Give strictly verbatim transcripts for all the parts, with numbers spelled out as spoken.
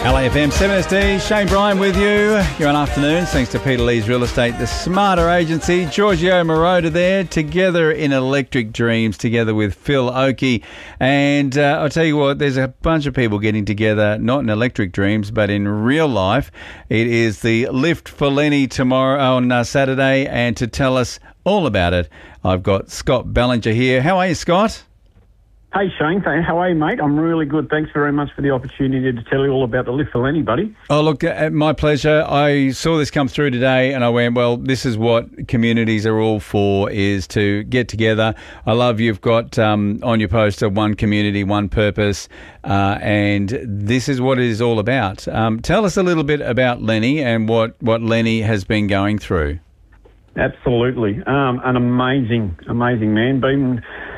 L A F M seven S D, Shane Bryan with you. You're on afternoons, thanks to Peter Lee's Real Estate, the Smarter Agency. Giorgio Moroder there, together in Electric Dreams, together with Phil Oakey. And uh, I'll tell you what, there's a bunch of people getting together, not in Electric Dreams, but in real life. It is the Lift for Lenny tomorrow on uh, Saturday. And to tell us all about it, I've got Scott Ballinger here. How are you, Scott? Hey Shane, how are you, mate? I'm really good. Thanks very much for the opportunity to tell you all about the Lift for Lenny, buddy. Oh, look, uh, my pleasure. I saw this come through today and I went, well, this is what communities are all for, is to get together. I love you've got um, on your poster, one community, one purpose, uh, and this is what it is all about. Um, tell us a little bit about Lenny and what, what Lenny has been going through. Absolutely. Um, an amazing, amazing man. Been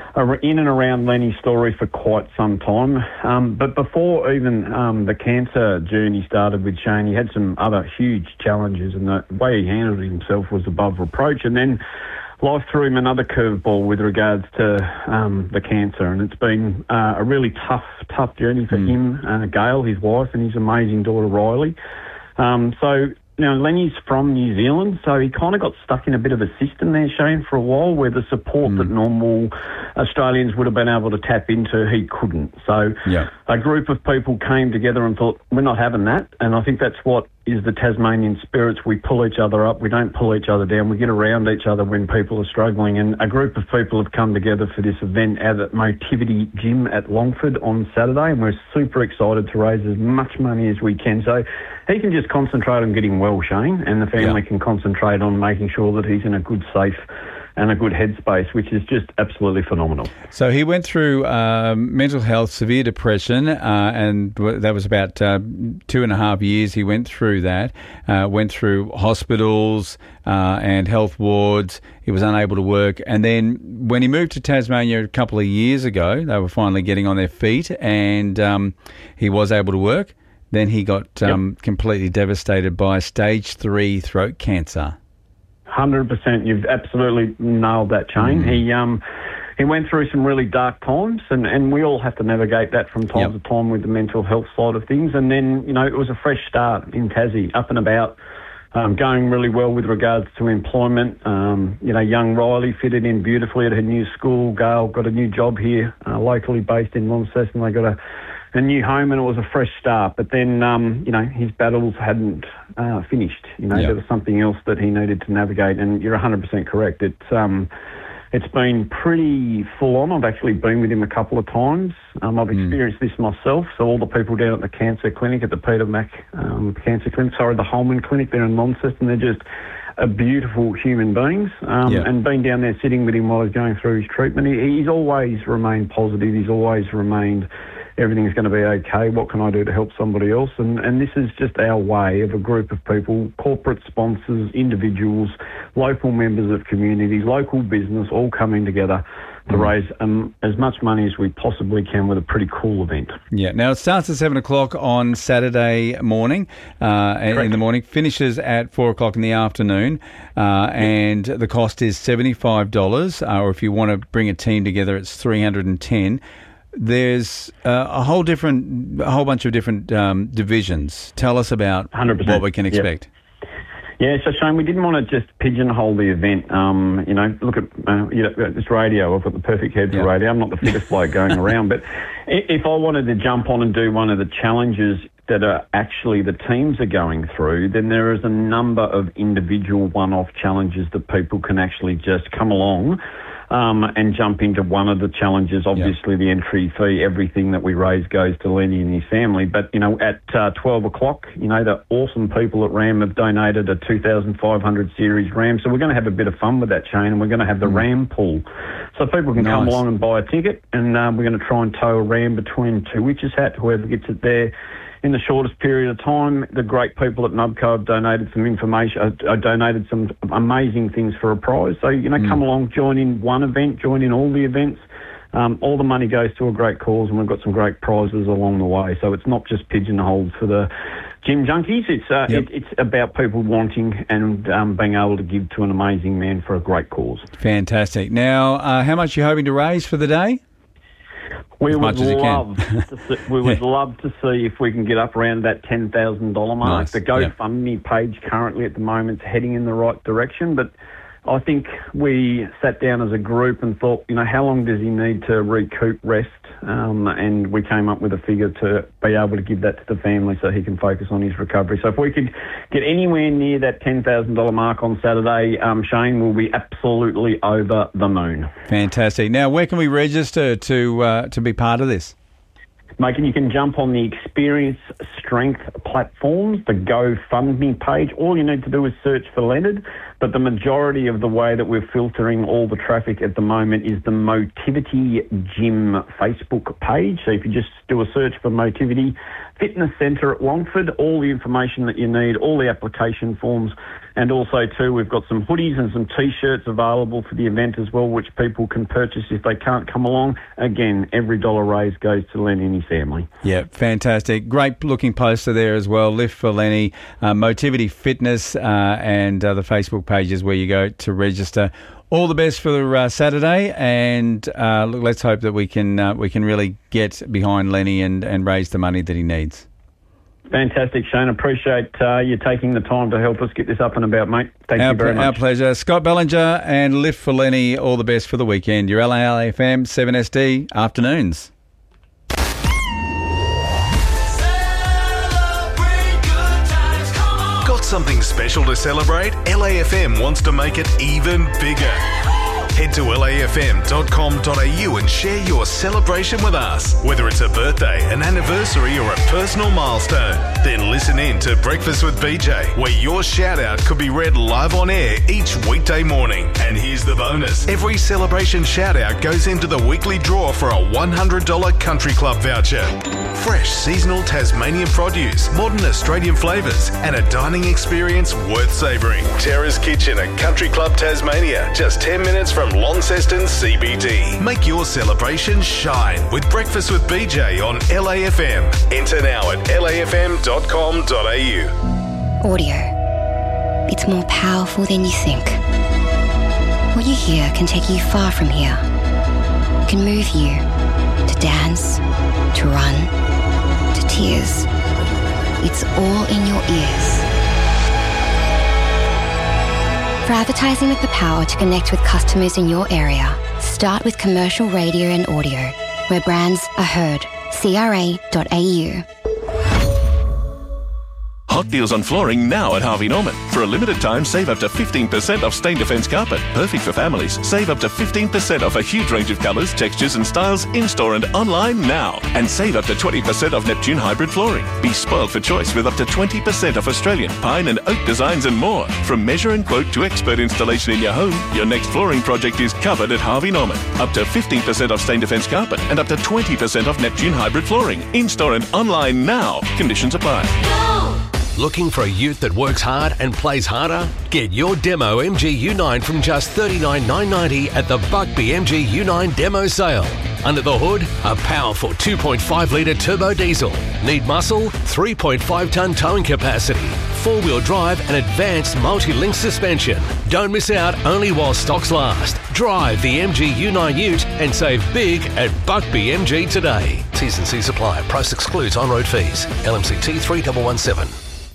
in and around Lenny's story for quite some time. Um, but before even um, the cancer journey started with Shane, he had some other huge challenges, and the way he handled himself was above reproach. And then life threw him another curveball with regards to um, the cancer, and it's been uh, a really tough, tough journey for mm. him, uh, Gail, his wife, and his amazing daughter, Riley. Um, so... Now, Lenny's from New Zealand, so he kind of got stuck in a bit of a system there, Shane, for a while, where the support mm. that normal Australians would have been able to tap into, he couldn't. So yeah. a group of people came together and thought, we're not having that. And I think that's what is the Tasmanian spirits. We pull each other up. We don't pull each other down. We get around each other when people are struggling. And a group of people have come together for this event out at Motivity Gym at Longford on Saturday, and we're super excited to raise as much money as we can. So he can just concentrate on getting well, Shane, and the family yeah. can concentrate on making sure that he's in a good, safe and a good headspace, which is just absolutely phenomenal. So he went through uh, mental health, severe depression, uh, and that was about uh, two and a half years he went through that, uh, went through hospitals uh, and health wards. He was unable to work. And then when he moved to Tasmania a couple of years ago, they were finally getting on their feet, and um, he was able to work. Then he got um, yep. completely devastated by stage three throat cancer. one hundred percent. You've absolutely nailed that, Shane. Mm. He um, he went through some really dark times, and, and we all have to navigate that from time yep. to time with the mental health side of things. And then, you know, it was a fresh start in Tassie, up and about, um, going really well with regards to employment. Um, you know, young Riley fitted in beautifully at her new school. Gail got a new job here, uh, locally based in Launceston. They got a a new home, and it was a fresh start. But then, um, you know, his battles hadn't uh, finished. You know, yep. there was something else that he needed to navigate, and you're one hundred percent correct. It's um, it's been pretty full on. I've actually been with him a couple of times. Um, I've experienced mm. this myself. So all the people down at the cancer clinic, at the Peter Mac um, Cancer Clinic, sorry, the Holman Clinic there in Launceston, they're just a beautiful human beings. Um, yeah. And being down there sitting with him while he's going through his treatment, he, he's always remained positive. He's always remained, everything's going to be okay. What can I do to help somebody else? And and this is just our way of a group of people, corporate sponsors, individuals, local members of communities, local business, all coming together to mm. raise um, as much money as we possibly can with a pretty cool event. Yeah. Now, it starts at seven o'clock on Saturday morning, uh, in the morning, finishes at four o'clock in the afternoon, uh, and the cost is seventy-five dollars, uh, or if you want to bring a team together, it's three hundred ten dollars. There's uh, a whole different, a whole bunch of different um, divisions. Tell us about one hundred percent what we can expect. Yep. Yeah, so Shane, we didn't want to just pigeonhole the event. Um, you know, look at uh, you know, this radio. I've got the perfect head for yep. radio. I'm not the fittest bloke going around, but if I wanted to jump on and do one of the challenges that are actually the teams are going through, then there is a number of individual one-off challenges that people can actually just come along Um, and jump into one of the challenges. Obviously, yep. the entry fee, everything that we raise goes to Lenny and his family. But, you know, at uh, twelve o'clock, you know, the awesome people at RAM have donated a two thousand five hundred series RAM. So we're going to have a bit of fun with that, Shane, and we're going to have the mm. RAM pool. So people can nice. come along and buy a ticket, and uh, we're going to try and tow a RAM between two Witches Hat, whoever gets it there in the shortest period of time. The great people at Nubco have donated some information, uh, uh, donated some amazing things for a prize. So, you know, mm. come along, join in one event, join in all the events. Um, all the money goes to a great cause, and we've got some great prizes along the way. So it's not just pigeonholed for the gym junkies. It's uh, yep. it, it's about people wanting and um, being able to give to an amazing man for a great cause. Fantastic. Now, uh, how much are you hoping to raise for the day? We as would much as you love can. to see, we would Yeah. love to see if we can get up around that ten thousand dollars mark. Nice. The GoFundMe page currently at the moment is heading in the right direction, but I think we sat down as a group and thought, you know, how long does he need to recoup, rest? Um, and we came up with a figure to be able to give that to the family so he can focus on his recovery. So if we could get anywhere near that ten thousand dollars mark on Saturday, um, Shane will be absolutely over the moon. Fantastic. Now, where can we register to uh, to be part of this? Mate, you can jump on the Experience Strength platforms, the GoFundMe page. All you need to do is search for Leonard, but the majority of the way that we're filtering all the traffic at the moment is the Motivity Gym Facebook page. So if you just do a search for Motivity Fitness Centre at Longford, all the information that you need, all the application forms, and also too we've got some hoodies and some T-shirts available for the event as well, which people can purchase if they can't come along. Again, every dollar raised goes to Len and his family. Yeah, fantastic. Great looking poster there as well. Lift for Lenny, uh, Motivity Fitness, uh, and uh, the Facebook pages where you go to register. All the best for uh, Saturday, and uh, look, let's hope that we can uh, we can really get behind Lenny and, and raise the money that he needs. Fantastic, Shane. Appreciate uh, you taking the time to help us get this up and about, mate. Thank our, you very much. Our pleasure. Scott Bellinger and Lift for Lenny, all the best for the weekend. Your L A L F M, seven S D, afternoons. Got something special to celebrate? L A F M wants to make it even bigger. Head to L A F M dot com dot A U and share your celebration with us. Whether it's a birthday, an anniversary or a personal milestone, then listen in to Breakfast with B J, where your shout out could be read live on air each weekday morning. And here's the bonus. Every celebration shout out goes into the weekly draw for a one hundred dollars Country Club voucher. Fresh seasonal Tasmanian produce, modern Australian flavours, and a dining experience worth savouring. Terra's Kitchen at Country Club Tasmania, just ten minutes from Launceston C B D. Make your celebration shine with Breakfast with B J on L A F M. Enter now at L A F M dot com dot A U. Audio. It's more powerful than you think. What you hear can take you far from here. It can move you to dance, to run, to tears. It's all in your ears. For advertising with the power to connect with customers in your area, start with commercial radio and audio, where brands are heard. C R A dot A U. Hot deals on flooring now at Harvey Norman. For a limited time, save up to fifteen percent off stain defense carpet. Perfect for families. Save up to fifteen percent off a huge range of colours, textures and styles in-store and online now. And save up to twenty percent off Neptune hybrid flooring. Be spoiled for choice with up to twenty percent off Australian, pine and oak designs and more. From measure and quote to expert installation in your home, your next flooring project is covered at Harvey Norman. Up to fifteen percent off stain defense carpet and up to twenty percent off Neptune hybrid flooring. In-store and online now. Conditions apply. Looking for a ute that works hard and plays harder? Get your demo M G U nine from just thirty-nine thousand nine hundred ninety dollars at the Buckby M G U nine demo sale. Under the hood, a powerful two point five litre turbo diesel. Need muscle? three point five tonne towing capacity. Four-wheel drive and advanced multi-link suspension. Don't miss out only while stocks last. Drive the M G U nine ute and save big at Buckby M G today. T's and C's apply. Price excludes on-road fees. L M C T three one one seven.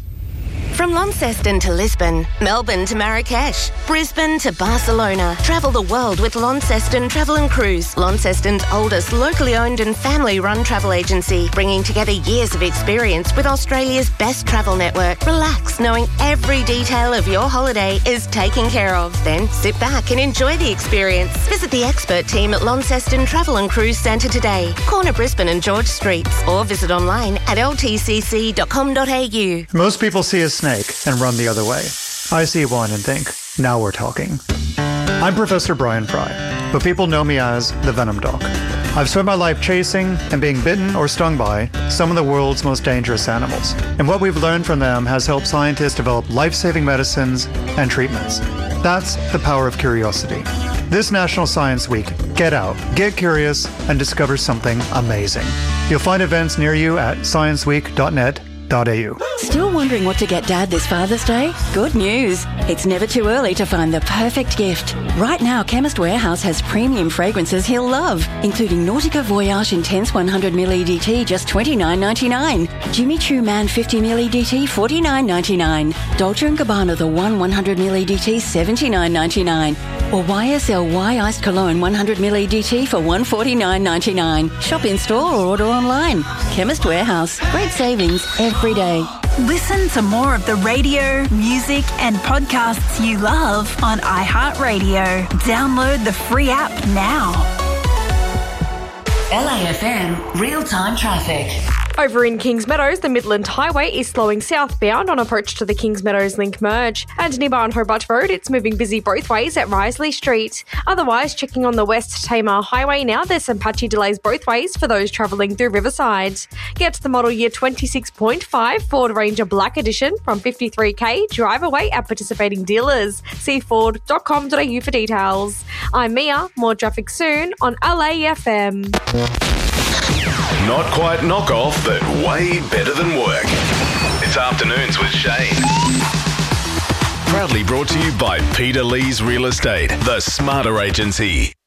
From Launceston to Lisbon, Melbourne to Marrakesh, Brisbane to Barcelona. Travel the world with Launceston Travel and Cruise, Launceston's oldest locally owned and family-run travel agency, bringing together years of experience with Australia's best travel network. Relax, knowing every detail of your holiday is taken care of. Then sit back and enjoy the experience. Visit the expert team at Launceston Travel and Cruise Centre today, corner Brisbane and George Streets, or visit online at L T C C dot com dot A U. Most people see a snake and run the other way. I see one and think, now we're talking. I'm Professor Brian Fry, but people know me as the Venom Doc. I've spent my life chasing and being bitten or stung by some of the world's most dangerous animals. And what we've learned from them has helped scientists develop life-saving medicines and treatments. That's the power of curiosity. This National Science Week, get out, get curious, and discover something amazing. You'll find events near you at science week dot net dot A U. Still wondering what to get Dad this Father's Day? Good news. It's never too early to find the perfect gift. Right now, Chemist Warehouse has premium fragrances he'll love, including Nautica Voyage Intense one hundred milliliter E D T, just twenty-nine ninety-nine. Jimmy Choo Man fifty milliliter E D T, forty-nine ninety-nine. Dolce and Gabbana The One one hundred milliliter E D T, seventy-nine ninety-nine. Or Y S L Y Iced Cologne one hundred milliliter E D T for one forty-nine ninety-nine. Shop in store or order online. Chemist Warehouse. Great savings every day. Listen to more of the radio, music and podcasts you love on iHeartRadio. Download the free app now. L A F M real-time traffic. Over in Kings Meadows, the Midland Highway is slowing southbound on approach to the Kings Meadows Link merge. And nearby on Hobart Road, it's moving busy both ways at Risley Street. Otherwise, checking on the West Tamar Highway now, there's some patchy delays both ways for those travelling through Riverside. Get the model year twenty-six point five Ford Ranger Black Edition from fifty-three K, drive away at participating dealers. See ford dot com dot a u for details. I'm Mia, more traffic soon on L A F M. Not quite knockoff, but way better than work. It's Afternoons with Shane. Proudly brought to you by Peter Lee's Real Estate, the smarter agency.